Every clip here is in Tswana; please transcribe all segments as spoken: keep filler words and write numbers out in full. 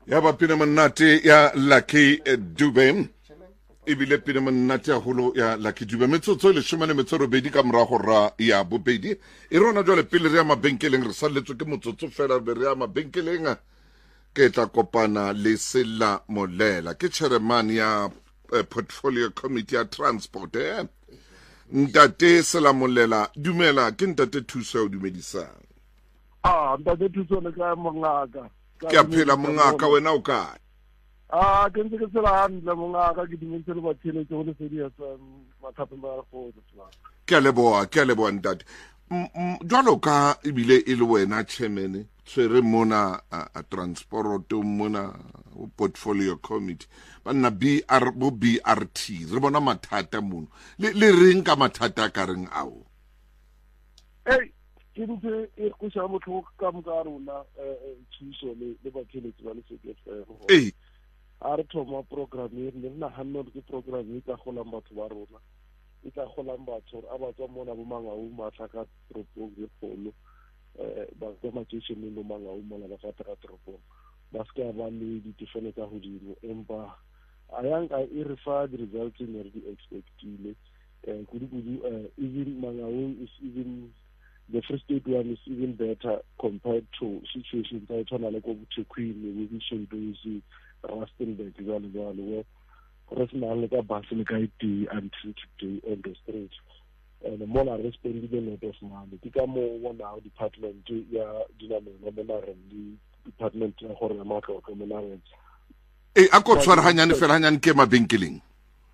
ya ba pina monate ya Lucky Dube e bile pina monate ya holo ya Lucky Dube metsotso le shomane metsoro bedi ka morago ra ya bobedi e rona jwale pele re ya mabenkeleng re salletswe ke motsotso fela be re ya mabenkeleng ke tla kopana le Sela Molela ke chairman ya uh, portfolio committee ya transport eh ntate Sela Molela dumela ke ntate Thuso o dumedisang ah ntate Thuso le ka mongaka ke a phela mongaka wena o kae ah ke ntse ke tsela handle mongaka ke dimentse le bathele ke go le sedi ya tsa mathata ba go tsela ke a leboa ke a leboa ntate jwalo ka ebile e le wena chairman tswere mona a transport mona o portfolio committee bana B R bo B R T re bona mathata mono le le reng ka mathata ka reng ao eh ke ntse e go sha motho ka mo rona eh thuso le le batheletsi ba le sekete eh a re thoma program e le nna hanno ke program e ka golang batho ba rona e ka golang batho a ba tswa mona bo mangau matla ka tropong e kgolo eh ba ka matšhe le no mangau mona ba ka tra tropong ba ska ba le di tefelo tsa hodimo empa a yang ka e re fa di results ne re di expectile eh kudu kudu eh even mangau is even the first state one is even better compared to situations that are like go to Queen we should do is Rustenburg jalo jalo where personal le ka bus le ka iti until today on the street and the more are spending a lot of money ke ka mo bona department ya dinamelo mona re di department ya gore ya matlo ka mona re eh a ko tshwara hanyane fela hanyane ke mabenkeleng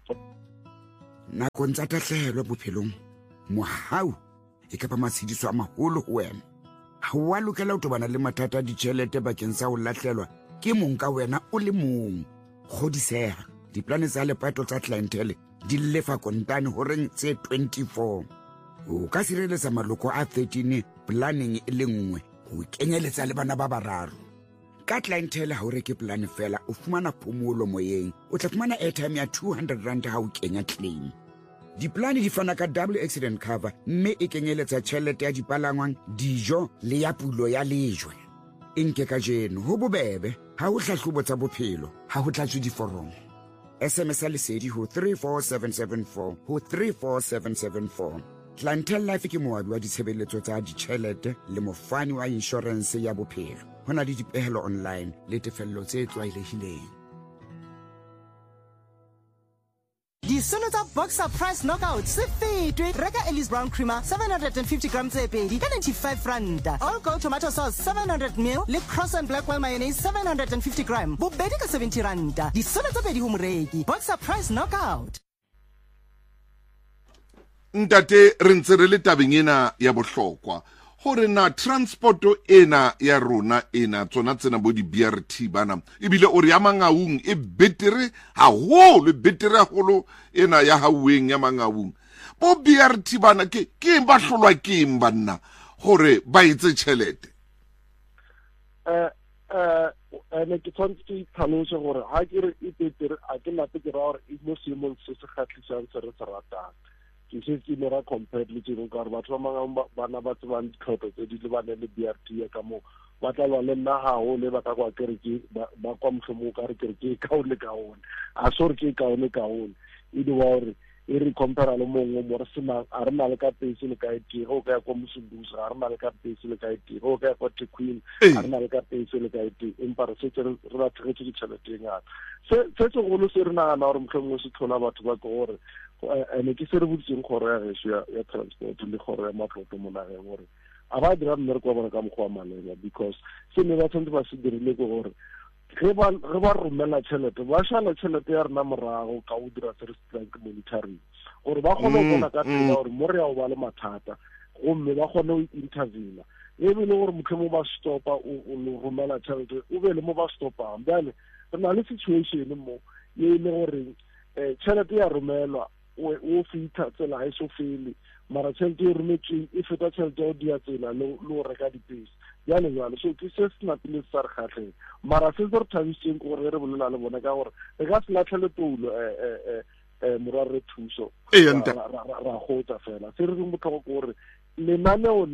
na go ntsa tatlhelwa bophelong mohau e ka ba matshidiso a maholo ho wena ha wa lokela o tobana le mathata di tšhelete bakeng sa ho latlhelwa ke mong ka wena o le mong godisega diplane tsa lepato tsa clientele di lefa kontane horeng tse twenty-four o ka sireletsa maloko a thirteen planning e le nngwe go kenyeletsa le bana ba bararo ka clientele ha o reke plan fela o fumana phomolo moyeng o tla fumana airtime ya two hundred rand ha o kenya claim diplane di fana ka double accident cover mme e kenyeletsa tšhelete ya dipalangwang dijo le ya pulo ya lejwe enke ka jeno ho bobebe ha o hlahlobo tsa bophelo ha ho tlatswe diforomo S M S lesedi ho three four seven seven four ho three four seven seven four Clientele Life ke moabi wa ditshebeletso tsa ditšhelete le mofani wa insurance ya bophelo hona le dipehelo online le tefello tse tlwaelehileng Disono tsa Boxer Price Knockout se fetwe reka Ellis Brown Creamer seven hundred fifty grams e pedi ka ninety-five rand All Go Tomato Sauce seven hundred milliliters le Cross and Blackwell Mayonnaise seven hundred fifty grams bobedi ka seventy rand disono tsa pedi ho moreki Boxer Price Knockout ntate re ntse re le tabeng ena ya bohlokwa hore na transporto ena ya rona ena tsona tsena bo di B R T bana ebile o re ya mangaung e betere haholo e betere haholo ena ya hauweng ya mangaung bo B R T bana ke ke ba hlolwa ke mbana hore ba itse tšhelete eh eh ene ke tsantse ke tlhalosa gore ha ke re e betere a ke lape ke ra gore e mo seemong se se kgatlhisang se re se ratang ke se ke mera compared le tseno ka re batho ba mangwe bana ba tsebang ditlhopho tse di le bana le B R T ya ka mo ba tla lwa le nna hao le ba ka kwa kereke ba kwa mhlomo ka re kereke ka o le ka one a so re ke ka o le ka one e di wa re e re compare le mongwe mo re sena a re na le ka pese le ka iti go ka kwa Musunduza a re na le ka pese le ka iti go ka kwa Queen a re na le ka pese le ka iti empa re se re ra tshetse ditšhelete ngata se se go lo se re na na gore mhlomong se tlhola batho ba go gore ene ke se re butseng gore ya gesho ya transport le gore ya matloto mo nageng gore a ba dira mme re kwa bona ka mogwa malela because se ne ba tsentse ba se dirile go gore ge ba re ba romela tšhelete ba shala tšhelete ya rena morago ka o dira se re strike monitoring gore ba kgone go bona ka tsela gore mo re ya o ba le mathata gomme ba kgone go intervene e be le gore motlhomo ba stopa o romela tšhelete o be le mo ba stopang bjale re na le situation mo ye le gore tšhelete ya romelwa o fita tsela ha iso fele mara tšhelete e rometsweng e feta tšhelete o dia tsela le o reka dipese jalo jalo so ke se se napile sa re kgatlheng mara se se re thabisitseng ke gore re bolela le bona ka gore re ka se latlhele toulo morwa re thuso ra gotsa fela se re reng botlhokwa ke gore lenaneo le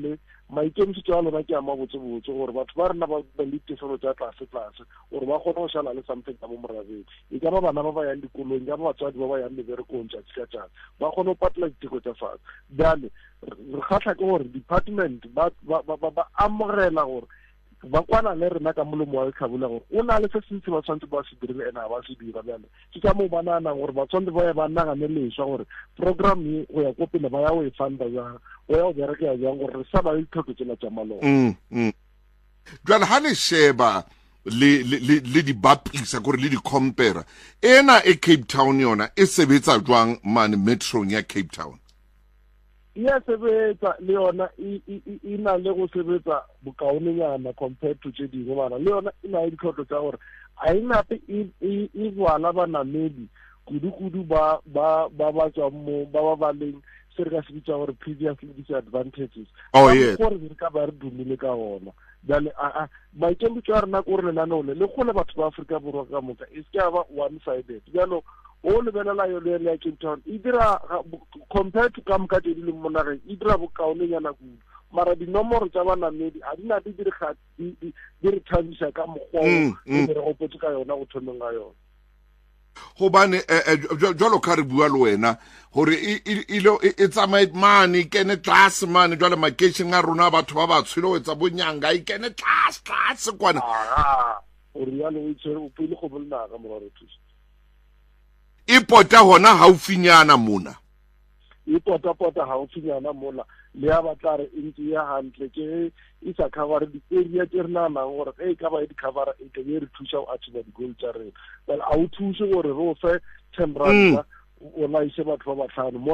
maikemisetso a lona ke a mabotse-botse gore batho ba rena ba le tefelo tsa tlase-tlase gore ba kgone go šala le something ka mo morabeng e ka ba bana ba ba yang dikolong ka ba batswadi ba ba yang meberekong tšatši ka tšatši ba kgone go patela diteko tša fatshe bjale re kgatlha ke gore department ba amogela gore ba kwana le rena ka molomo wa letlhabole gore o na le se sentse ba tshwanetse ba se dirile ene ba se dira bjale ke ka moo ba naganang gore ba tshwanetse ba ya ba nagane leswa gore program e go ya ko pele ba ya go e funda jang go ya go berekea jang gore re sa ba le ditlhoko tsela tša maloko jwale ha le sheba le le le di bapisa gore le di compare ena e Cape Town yona e sebetsa jwang mane metro ya Cape Town ya sebetsa le yona e na le go sebetsa bokaonenyana compared to tše dingwe bana le yona e na le ditlhotlo tša gore a e nape e gwala banamedi kudu-kudu ba ba ba tswang mo ba ba ba leng se re ka se bitsa gore previously disadvantages gore re ka ba re dumile ka gona jale maikemisetso a rena ko gore lenaneo le le kgole batho ba Aforika Borwa ka moka e se ke ba one sided jalo o lebelela yo le ya Cape Town e dira compared to ka moka tse di leng mo nageng e dira bokaonenyana kudu mara dinomoro tsa banamedi a di na di re thabisa ka mokgwa o re gopotse ka yona go thomeng ga yona gobane jwalo ka re bua le wena gore e tsamaye mane e kene tlase mane jwale makeisheng a rona batho ba ba tshwile go etsa bonyanga e kene tlase tlase kwana o rialo o itshwere o pele go bolenaga morare thusa e pota gona gaufinyana mona e pota-pota gaufinyana mola le ya batla re e ntse ya hantle ke e sa cover di-area tse re naganang gore ge e ka ba e di-covera e tebe re thuša go achieva di-goal tša rena well a o thuse gore re o fe ten ranta o laise batho ba batlhano